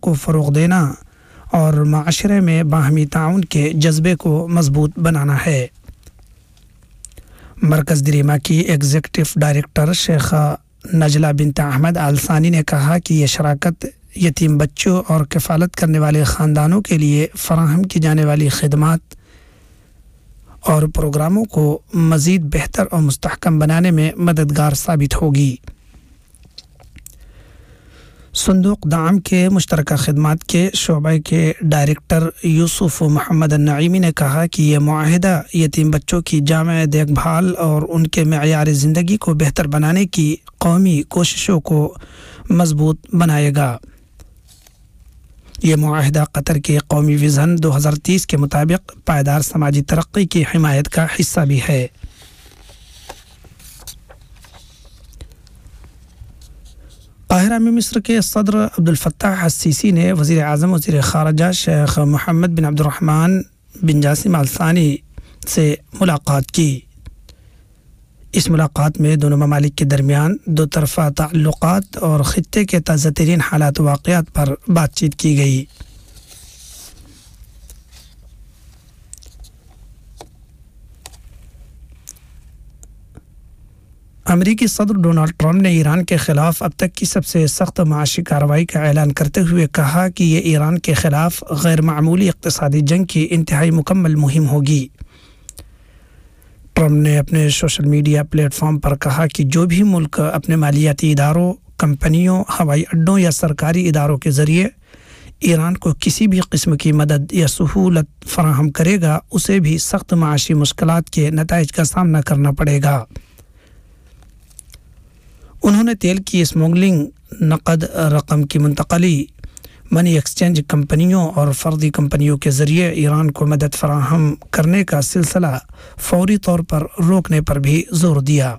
کو فروغ دینا اور معاشرے میں باہمی تعاون کے جذبے کو مضبوط بنانا ہے۔ مرکز دریمہ کی ایگزیکٹو ڈائریکٹر شیخہ نجلہ بنت احمد آل ثانی نے کہا کہ یہ شراکت یتیم بچوں اور کفالت کرنے والے خاندانوں کے لیے فراہم کی جانے والی خدمات اور پروگراموں کو مزید بہتر اور مستحکم بنانے میں مددگار ثابت ہوگی۔ صندوق دعم کے مشترکہ خدمات کے شعبہ کے ڈائریکٹر یوسف محمد النعیمی نے کہا کہ یہ معاہدہ یتیم بچوں کی جامع دیکھ بھال اور ان کے معیار زندگی کو بہتر بنانے کی قومی کوششوں کو مضبوط بنائے گا۔ یہ معاہدہ قطر کے قومی ویژن 2030 کے مطابق پائیدار سماجی ترقی کی حمایت کا حصہ بھی ہے۔ قاہرہ میں مصر کے صدر عبد الفتاح السیسی نے وزیر اعظم وزیر خارجہ شیخ محمد بن عبد الرحمن بن جاسم آل ثانی سے ملاقات کی۔ اس ملاقات میں دونوں ممالک کے درمیان دو طرفہ تعلقات اور خطے کے تازہ ترین حالات و واقعات پر بات چیت کی گئی۔ امریکی صدر ڈونلڈ ٹرمپ نے ایران کے خلاف اب تک کی سب سے سخت معاشی کارروائی کا اعلان کرتے ہوئے کہا کہ یہ ایران کے خلاف غیر معمولی اقتصادی جنگ کی انتہائی مکمل مہم ہوگی۔ ٹرمپ نے اپنے سوشل میڈیا پلیٹ فارم پر کہا کہ جو بھی ملک اپنے مالیاتی اداروں، کمپنیوں، ہوائی اڈوں یا سرکاری اداروں کے ذریعے ایران کو کسی بھی قسم کی مدد یا سہولت فراہم کرے گا، اسے بھی سخت معاشی مشکلات کے نتائج کا سامنا کرنا پڑے گا۔ انہوں نے تیل کی اسمگلنگ، نقد رقم کی منتقلی، منی ایکسچینج کمپنیوں اور فردی کمپنیوں کے ذریعے ایران کو مدد فراہم کرنے کا سلسلہ فوری طور پر روکنے پر بھی زور دیا۔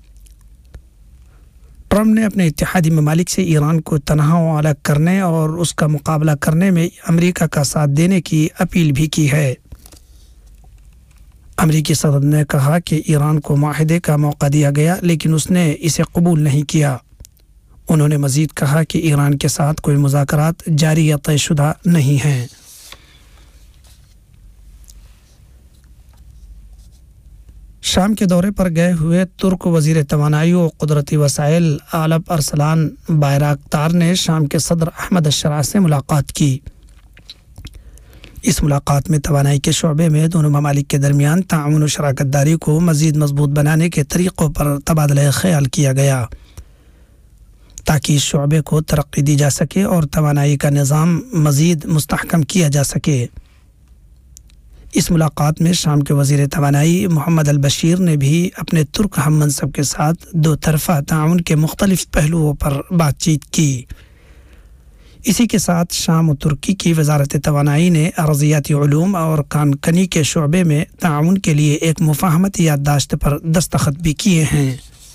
ٹرمپ نے اپنے اتحادی ممالک سے ایران کو تنہا و الگ کرنے اور اس کا مقابلہ کرنے میں امریکہ کا ساتھ دینے کی اپیل بھی کی ہے۔ امریکی صدر نے کہا کہ ایران کو معاہدے کا موقع دیا گیا لیکن اس نے اسے قبول نہیں کیا۔ انہوں نے مزید کہا کہ ایران کے ساتھ کوئی مذاکرات جاری یا طے شدہ نہیں ہیں۔ شام کے دورے پر گئے ہوئے ترک وزیر توانائی و قدرتی وسائل آلپ ارسلان بایراکتار نے شام کے صدر احمد الشرع سے ملاقات کی۔ اس ملاقات میں توانائی کے شعبے میں دونوں ممالک کے درمیان تعاون و شراکت داری کو مزید مضبوط بنانے کے طریقوں پر تبادلہ خیال کیا گیا تاکہ اس شعبے کو ترقی دی جا سکے اور توانائی کا نظام مزید مستحکم کیا جا سکے۔ اس ملاقات میں شام کے وزیر توانائی محمد البشیر نے بھی اپنے ترک ہم منصب کے ساتھ دو طرفہ تعاون کے مختلف پہلوؤں پر بات چیت کی۔ اسی کے ساتھ شام و ترکی کی وزارت توانائی نے ارضیاتی علوم اور کان کنی کے شعبے میں تعاون کے لیے ایک مفاہمتی یادداشت پر دستخط بھی کیے ہیں۔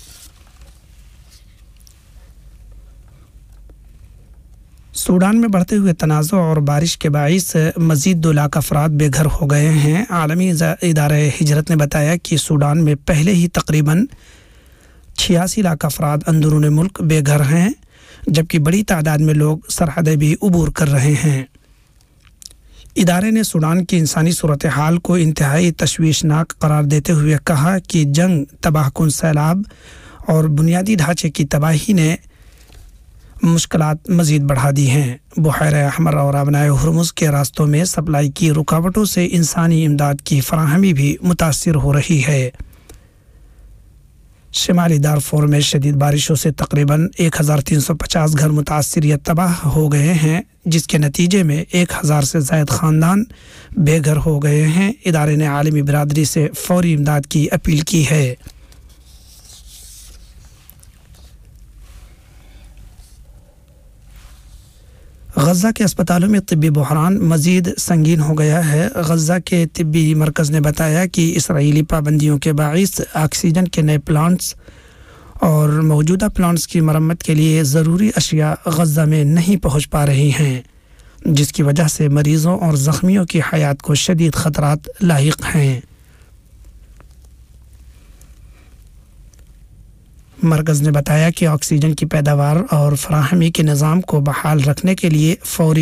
سوڈان میں بڑھتے ہوئے تنازع اور بارش کے باعث مزید 2 لاکھ افراد بے گھر ہو گئے ہیں۔ عالمی ادارہ ہجرت نے بتایا کہ سوڈان میں پہلے ہی تقریباً 86 لاکھ افراد اندرون ملک بے گھر ہیں، جبکہ بڑی تعداد میں لوگ سرحدیں بھی عبور کر رہے ہیں۔ ادارے نے سوڈان کی انسانی صورتحال کو انتہائی تشویشناک قرار دیتے ہوئے کہا کہ جنگ، تباہ کن سیلاب اور بنیادی ڈھانچے کی تباہی نے مشکلات مزید بڑھا دی ہیں۔ بحیرہ احمر اور آبنائے ہرمز کے راستوں میں سپلائی کی رکاوٹوں سے انسانی امداد کی فراہمی بھی متاثر ہو رہی ہے۔ شمالی دارفور میں شدید بارشوں سے تقریباً 1350 گھر متاثر یا تباہ ہو گئے ہیں، جس کے نتیجے میں 1000 سے زائد خاندان بے گھر ہو گئے ہیں۔ ادارے نے عالمی برادری سے فوری امداد کی اپیل کی ہے۔ غزہ کے اسپتالوں میں طبی بحران مزید سنگین ہو گیا ہے۔ غزہ کے طبی مرکز نے بتایا کہ اسرائیلی پابندیوں کے باعث آکسیجن کے نئے پلانٹس اور موجودہ پلانٹس کی مرمت کے لیے ضروری اشیاء غزہ میں نہیں پہنچ پا رہی ہیں، جس کی وجہ سے مریضوں اور زخمیوں کی حیات کو شدید خطرات لاحق ہیں۔ مرکز نے بتایا کہ آکسیجن کی پیداوار اور فراہمی کے نظام کو بحال رکھنے کے لیے فوری